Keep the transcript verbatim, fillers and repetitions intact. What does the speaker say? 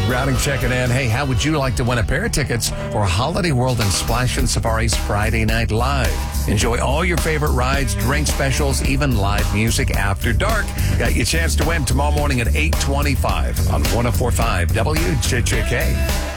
Browning checking in. Hey, how would you like to win a pair of tickets for Holiday World and Splash and Safari's Friday Night Live? Enjoy all your favorite rides, drink specials, even live music after dark. Got your chance to win tomorrow morning at eight twenty-five on one oh four point five W J J K.